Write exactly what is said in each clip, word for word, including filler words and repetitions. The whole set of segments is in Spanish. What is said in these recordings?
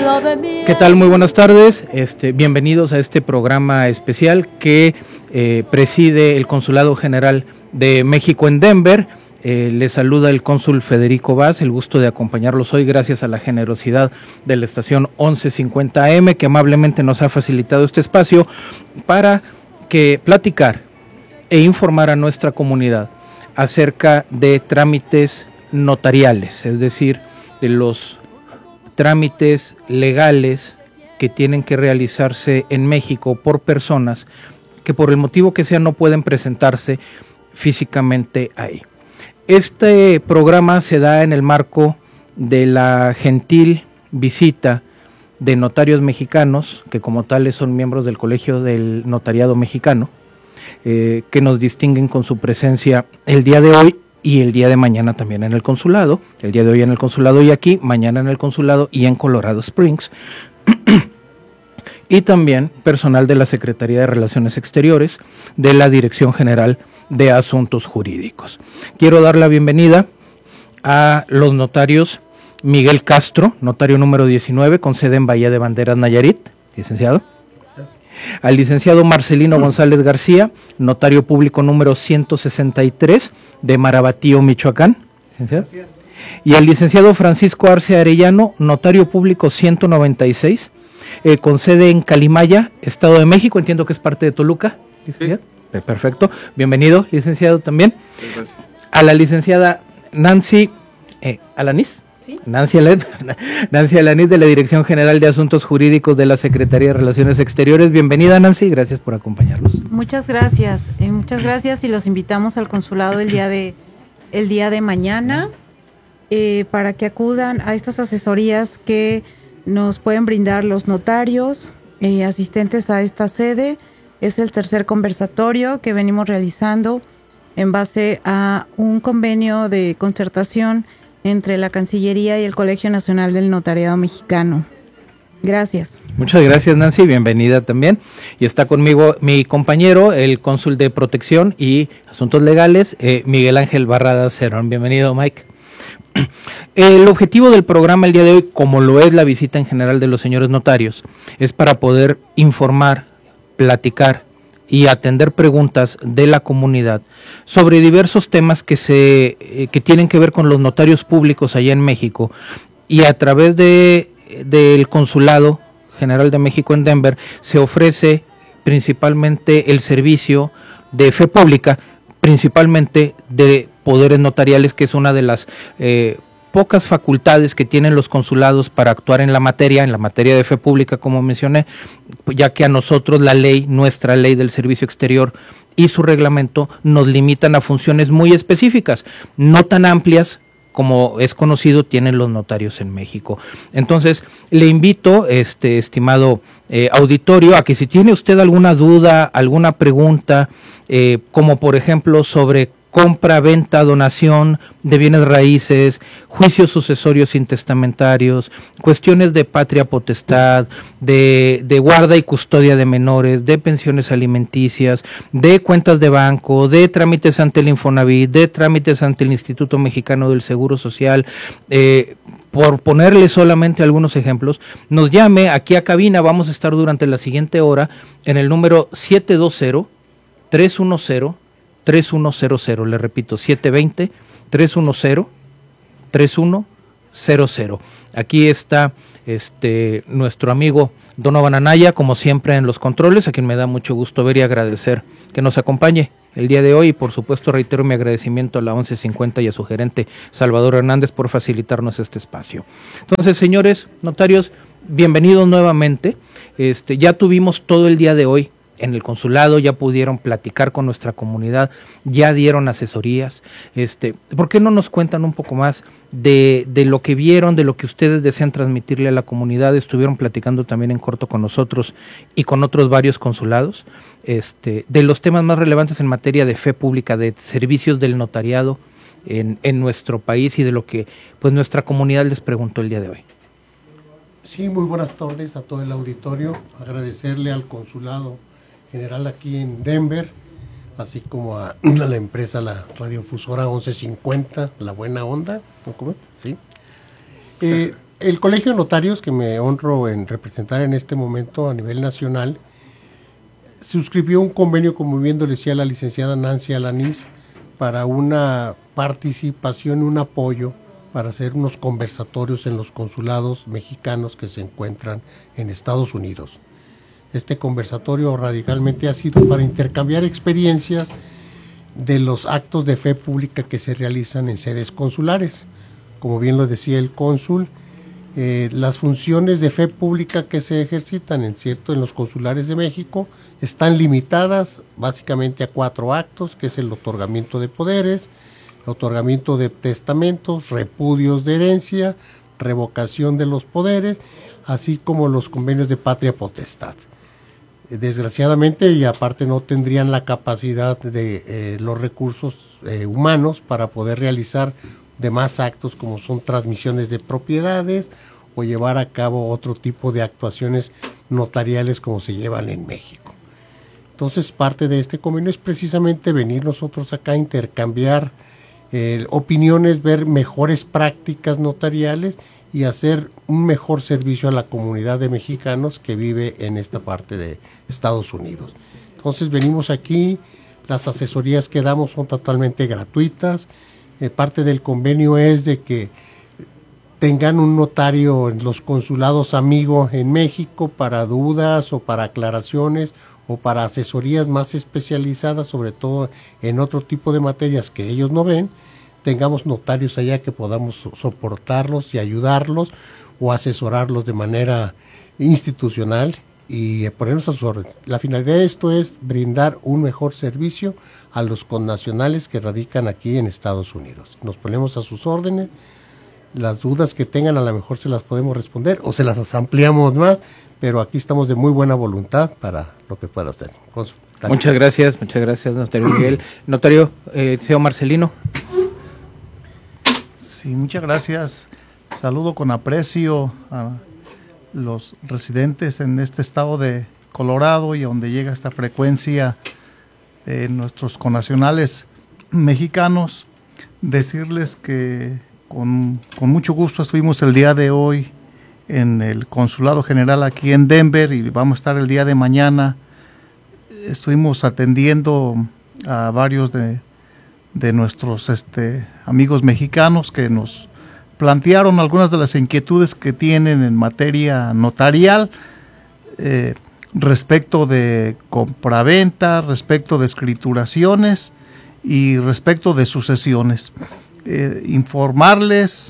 ¿Qué tal? Muy buenas tardes. Este, bienvenidos a este programa especial que eh, preside el Consulado General de México en Denver. Eh, les saluda el cónsul Federico Vaz, el gusto de acompañarlos hoy gracias a la generosidad de la estación once cincuenta A M que amablemente nos ha facilitado este espacio para que platicar e informar a nuestra comunidad acerca de trámites notariales, es decir, de los trámites legales que tienen que realizarse en México por personas que por el motivo que sea no pueden presentarse físicamente ahí. Este programa se da en el marco de la gentil visita de notarios mexicanos, que como tales son miembros del Colegio del Notariado Mexicano, eh, que nos distinguen con su presencia el día de hoy y el día de mañana también en el consulado, el día de hoy en el consulado y aquí, mañana en el consulado y en Colorado Springs, y también personal de la Secretaría de Relaciones Exteriores, de la Dirección General de Asuntos Jurídicos. Quiero dar la bienvenida a los notarios Miguel Castro, notario número diecinueve, con sede en Bahía de Banderas, Nayarit, licenciado. Gracias. Al licenciado Marcelino González García, notario público número ciento sesenta y tres, de Marabatío, Michoacán. Licenciado. Gracias. Y al licenciado Francisco Arce Arellano, notario público ciento noventa y seis, eh, con sede en Calimaya, Estado de México, entiendo que es parte de Toluca, licenciado. Sí. Perfecto, bienvenido, licenciado, también. Gracias. A la licenciada Nancy eh, Alanís, ¿sí? Nancy, Alan, Nancy Alanís, de la Dirección General de Asuntos Jurídicos de la Secretaría de Relaciones Exteriores. Bienvenida, Nancy, gracias por acompañarnos. Muchas gracias, eh, muchas gracias y los invitamos al consulado el día de, el día de mañana eh, para que acudan a estas asesorías que nos pueden brindar los notarios eh, asistentes a esta sede. Es el tercer conversatorio que venimos realizando en base a un convenio de concertación entre la Cancillería y el Colegio Nacional del Notariado Mexicano. Gracias. Muchas gracias, Nancy, bienvenida también. Y está conmigo mi compañero, el cónsul de Protección y Asuntos Legales, eh, Miguel Ángel Barrada Cerón. Bienvenido, Mike. El objetivo del programa el día de hoy, como lo es la visita en general de los señores notarios, es para poder informar, platicar y atender preguntas de la comunidad sobre diversos temas que se eh, que tienen que ver con los notarios públicos allá en México, y a través de del Consulado General de México en Denver se ofrece principalmente el servicio de fe pública, principalmente de poderes notariales, que es una de las eh, pocas facultades que tienen los consulados para actuar en la materia, en la materia de fe pública, como mencioné, ya que a nosotros la ley, nuestra ley del servicio exterior y su reglamento nos limitan a funciones muy específicas, no tan amplias como es conocido tienen los notarios en México. Entonces, le invito, este estimado eh, auditorio, a que si tiene usted alguna duda, alguna pregunta, eh, como por ejemplo sobre compra, venta, donación de bienes raíces, juicios sucesorios intestamentarios, cuestiones de patria potestad, de, de guarda y custodia de menores, de pensiones alimenticias, de cuentas de banco, de trámites ante el Infonavit, de trámites ante el Instituto Mexicano del Seguro Social, eh, por ponerle solamente algunos ejemplos, nos llame aquí a cabina. Vamos a estar durante la siguiente hora en el número siete dos cero, tres uno cero, tres uno cero cero, le repito, siete dos cero, tres uno cero, tres uno cero cero. Aquí está este nuestro amigo Donovan Anaya, como siempre en los controles, a quien me da mucho gusto ver y agradecer que nos acompañe el día de hoy, y por supuesto reitero mi agradecimiento a la once cincuenta y a su gerente Salvador Hernández por facilitarnos este espacio. Entonces, señores notarios, bienvenidos nuevamente. Este, ya tuvimos todo el día de hoy en el consulado, ya pudieron platicar con nuestra comunidad, ya dieron asesorías. Este, ¿por qué no nos cuentan un poco más de, de lo que vieron, de lo que ustedes desean transmitirle a la comunidad? Estuvieron platicando también en corto con nosotros y con otros varios consulados, este, de los temas más relevantes en materia de fe pública, de servicios del notariado en, en nuestro país, y de lo que pues nuestra comunidad les preguntó el día de hoy. Sí, muy buenas tardes a todo el auditorio. Agradecerle al Consulado General aquí en Denver, así como a, a la empresa, la radiofusora once cincuenta, La Buena Onda, ¿cómo? Sí. Eh, el Colegio de Notarios, que me honro en representar en este momento a nivel nacional, suscribió un convenio, como bien lo decía la licenciada Nancy Alanís, para una participación, un apoyo para hacer unos conversatorios en los consulados mexicanos que se encuentran en Estados Unidos. Este conversatorio radicalmente ha sido para intercambiar experiencias de los actos de fe pública que se realizan en sedes consulares. Como bien lo decía el cónsul, eh, las funciones de fe pública que se ejercitan en, cierto, en los consulares de México están limitadas básicamente a cuatro actos, que es el otorgamiento de poderes, otorgamiento de testamentos, repudios de herencia, revocación de los poderes, así como los convenios de patria potestad. Desgraciadamente, y aparte no tendrían la capacidad de eh, los recursos eh, humanos para poder realizar demás actos como son transmisiones de propiedades o llevar a cabo otro tipo de actuaciones notariales como se llevan en México. Entonces, parte de este convenio es precisamente venir nosotros acá a intercambiar eh, opiniones, ver mejores prácticas notariales y hacer un mejor servicio a la comunidad de mexicanos que vive en esta parte de Estados Unidos. Entonces venimos aquí, las asesorías que damos son totalmente gratuitas, eh, parte del convenio es de que tengan un notario en los consulados amigo en México para dudas o para aclaraciones o para asesorías más especializadas, sobre todo en otro tipo de materias que ellos no ven, tengamos notarios allá que podamos soportarlos y ayudarlos o asesorarlos de manera institucional y ponernos a sus órdenes. La finalidad de esto es brindar un mejor servicio a los connacionales que radican aquí en Estados Unidos. Nos ponemos a sus órdenes, las dudas que tengan a lo mejor se las podemos responder o se las ampliamos más, pero aquí estamos de muy buena voluntad para lo que pueda hacer. Gracias. Muchas gracias, muchas gracias, notario Miguel. Notario, eh, señor Marcelino. Sí, muchas gracias. Saludo con aprecio a los residentes en este estado de Colorado y a donde llega esta frecuencia de nuestros connacionales mexicanos. Decirles que con, con mucho gusto estuvimos el día de hoy en el Consulado General aquí en Denver y vamos a estar el día de mañana. Estuvimos atendiendo a varios de, de nuestros este, amigos mexicanos que nos plantearon algunas de las inquietudes que tienen en materia notarial, eh, respecto de compraventa, respecto de escrituraciones y respecto de sucesiones. Eh, informarles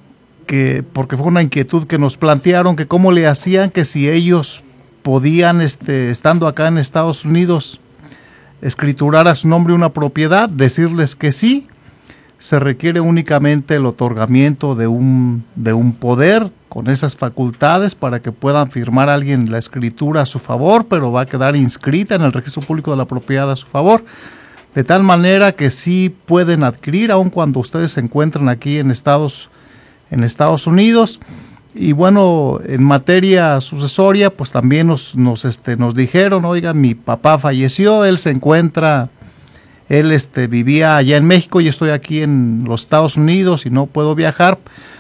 que, porque fue una inquietud que nos plantearon, que cómo le hacían, que si ellos podían, este, estando acá en Estados Unidos, escriturar a su nombre una propiedad, decirles que sí. Se requiere únicamente el otorgamiento de un, de un poder con esas facultades para que puedan firmar a alguien la escritura a su favor, pero va a quedar inscrita en el registro público de la propiedad a su favor, de tal manera que sí pueden adquirir, aun cuando ustedes se encuentran aquí en Estados, en Estados Unidos. Y bueno, en materia sucesoria, pues también nos, nos, este, nos dijeron, oiga, mi papá falleció, él se encuentra... Él este, vivía allá en México y estoy aquí en los Estados Unidos y no puedo viajar.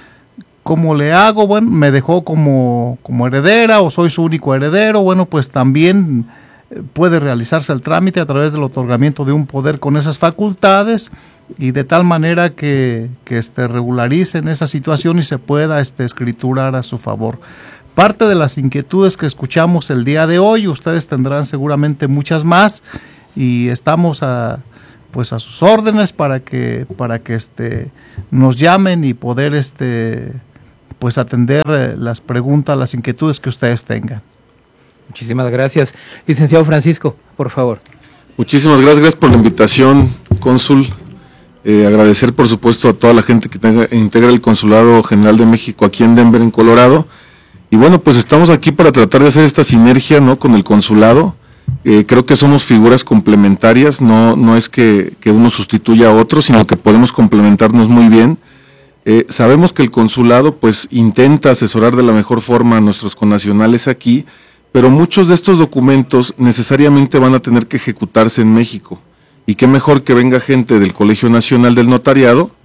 ¿Cómo le hago? Bueno, me dejó como, como heredera o soy su único heredero. Bueno, pues también puede realizarse el trámite a través del otorgamiento de un poder con esas facultades y de tal manera que, que este, regularicen esa situación y se pueda este, escriturar a su favor. Parte de las inquietudes que escuchamos el día de hoy, ustedes tendrán seguramente muchas más y estamos a... pues a sus órdenes para que para que este nos llamen y poder este pues atender las preguntas, las inquietudes que ustedes tengan. Muchísimas gracias. Licenciado Francisco, por favor. Muchísimas gracias, gracias por la invitación, cónsul. Eh, agradecer por supuesto a toda la gente que tenga, integra el Consulado General de México aquí en Denver, en Colorado. Y bueno, pues estamos aquí para tratar de hacer esta sinergia, ¿no?, con el consulado. Eh, creo que somos figuras complementarias, no, no es que, que uno sustituya a otro, sino que podemos complementarnos muy bien. Eh, sabemos que el consulado pues intenta asesorar de la mejor forma a nuestros connacionales aquí, pero muchos de estos documentos necesariamente van a tener que ejecutarse en México. Y qué mejor que venga gente del Colegio Nacional del Notariado, ¿no?,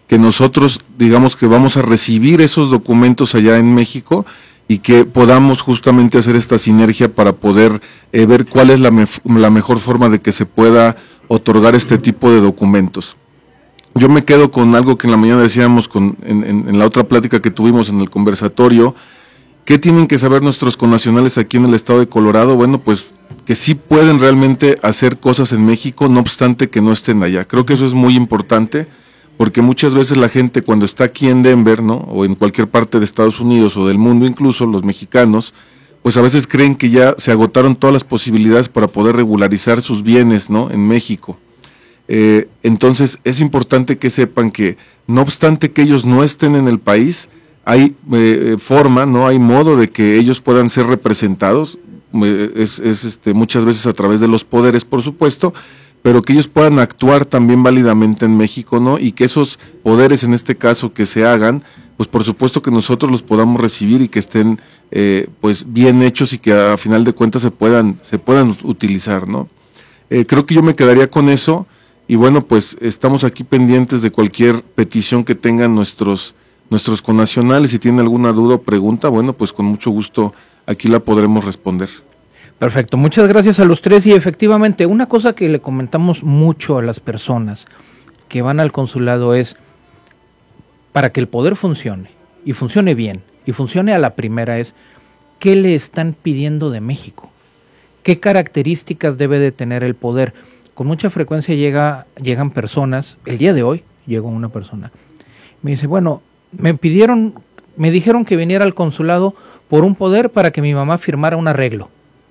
que nosotros digamos que vamos a recibir esos documentos allá en México y que podamos justamente hacer esta sinergia para poder eh, ver cuál es la, mef- la mejor forma de que se pueda otorgar este tipo de documentos. Yo me quedo con algo que en la mañana decíamos con, en, en, en la otra plática que tuvimos en el conversatorio. ¿Qué tienen que saber nuestros connacionales aquí en el estado de Colorado? Bueno, pues que sí pueden realmente hacer cosas en México, no obstante que no estén allá. Creo que eso es muy importante, porque muchas veces la gente cuando está aquí en Denver, ¿no?, o en cualquier parte de Estados Unidos o del mundo, incluso los mexicanos, pues a veces creen que ya se agotaron todas las posibilidades para poder regularizar sus bienes, ¿no?, en México. Eh, entonces es importante que sepan que no obstante que ellos no estén en el país, hay eh, forma, no hay modo de que ellos puedan ser representados, eh, es, es este, muchas veces a través de los poderes, por supuesto, pero que ellos puedan actuar también válidamente en México, ¿no? Y que esos poderes, en este caso, que se hagan, pues por supuesto que nosotros los podamos recibir y que estén eh, pues bien hechos y que a final de cuentas se puedan, se puedan utilizar, ¿no? Eh, creo que yo me quedaría con eso, y bueno, pues estamos aquí pendientes de cualquier petición que tengan nuestros nuestros connacionales. Si tienen alguna duda o pregunta, bueno, pues con mucho gusto aquí la podremos responder. Perfecto, muchas gracias a los tres. Y efectivamente, una cosa que le comentamos mucho a las personas que van al consulado es, para que el poder funcione, y funcione bien, y funcione a la primera, es ¿qué le están pidiendo de México? ¿Qué características debe de tener el poder? Con mucha frecuencia llega, llegan personas, el día de hoy llegó una persona, me dice, bueno, me pidieron, me dijeron que viniera al consulado por un poder para que mi mamá firmara un arreglo.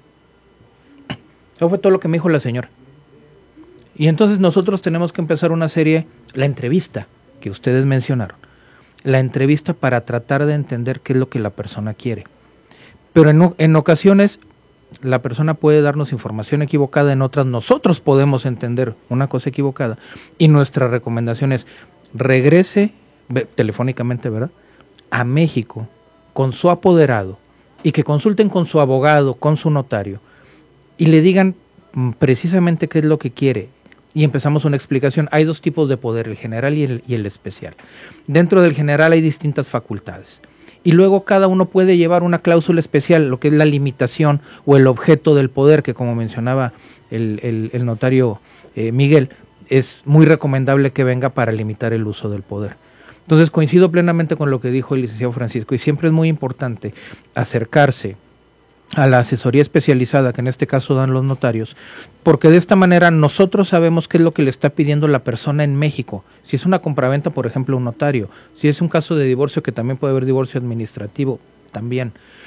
Eso fue todo lo que me dijo la señora. Y entonces nosotros tenemos que empezar una serie, la entrevista que ustedes mencionaron, la entrevista para tratar de entender qué es lo que la persona quiere. Pero en, en ocasiones la persona puede darnos información equivocada, en otras nosotros podemos entender una cosa equivocada, y nuestra recomendación es regrese telefónicamente, ¿verdad?, a México con su apoderado y que consulten con su abogado, con su notario y le digan precisamente qué es lo que quiere, y empezamos una explicación. Hay dos tipos de poder, el general y el, y el especial. Dentro del general hay distintas facultades y luego cada uno puede llevar una cláusula especial, lo que es la limitación o el objeto del poder, que como mencionaba el, el, el notario eh, Miguel, es muy recomendable que venga para limitar el uso del poder. Entonces coincido plenamente con lo que dijo el licenciado Francisco, y siempre es muy importante acercarse a la asesoría especializada, que en este caso dan los notarios, porque de esta manera nosotros sabemos qué es lo que le está pidiendo la persona en México. Si es una compraventa, por ejemplo, un notario; si es un caso de divorcio, que también puede haber divorcio administrativo, también.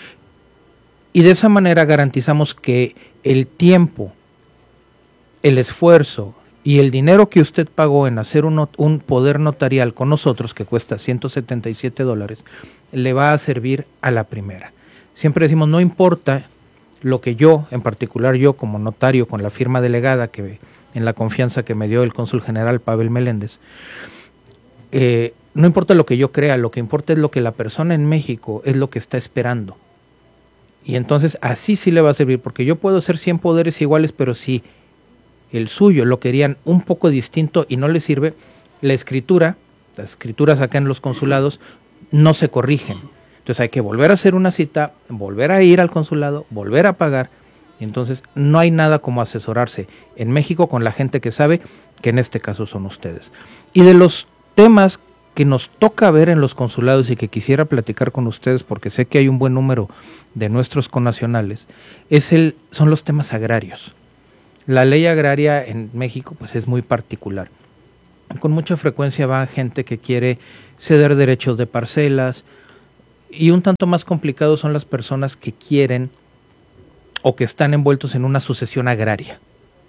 Y de esa manera garantizamos que el tiempo, el esfuerzo y el dinero que usted pagó en hacer un, un poder notarial con nosotros, que cuesta ciento setenta y siete dólares, le va a servir a la primera. Siempre decimos, no importa lo que yo, en particular yo como notario con la firma delegada, que en la confianza que me dio el cónsul general Pavel Meléndez, eh, no importa lo que yo crea, lo que importa es lo que la persona en México es lo que está esperando. Y entonces así sí le va a servir, porque yo puedo hacer cien poderes iguales, pero si el suyo lo querían un poco distinto y no le sirve, la escritura, las escrituras acá en los consulados no se corrigen. Entonces hay que volver a hacer una cita, volver a ir al consulado, volver a pagar. Y entonces no hay nada como asesorarse en México con la gente que sabe, que en este caso son ustedes. Y de los temas que nos toca ver en los consulados y que quisiera platicar con ustedes, porque sé que hay un buen número de nuestros connacionales, es el, son los temas agrarios. La ley agraria en México pues es muy particular. Con mucha frecuencia va gente que quiere ceder derechos de parcelas, y un tanto más complicado son las personas que quieren o que están envueltos en una sucesión agraria.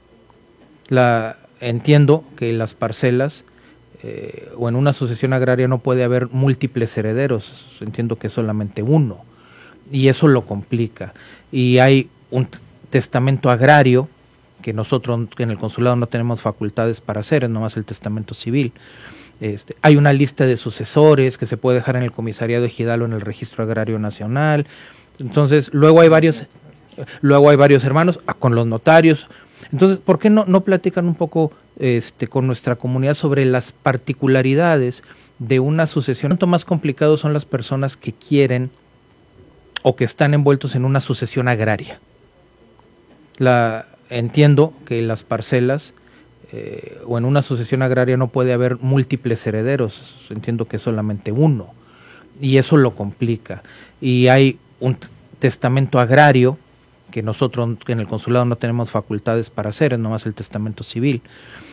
La, entiendo que las parcelas eh, o en una sucesión agraria no puede haber múltiples herederos, entiendo que solamente uno, y eso lo complica. Y hay un testamento agrario que nosotros en el consulado no tenemos facultades para hacer, es nomás el testamento civil. Este, hay una lista de sucesores que se puede dejar en el comisariado ejidal o en el registro agrario nacional. Entonces luego hay varios luego hay varios hermanos ah, con los notarios. Entonces, ¿por qué no, no platican un poco este, con nuestra comunidad sobre las particularidades de una sucesión. Tanto más complicado son las personas que quieren o que están envueltos en una sucesión agraria. La, entiendo que las parcelas eh, o en una sucesión agraria no puede haber múltiples herederos, entiendo que solamente uno, y eso lo complica. Y hay un t- testamento agrario que nosotros en el consulado no tenemos facultades para hacer, es nomás el testamento civil.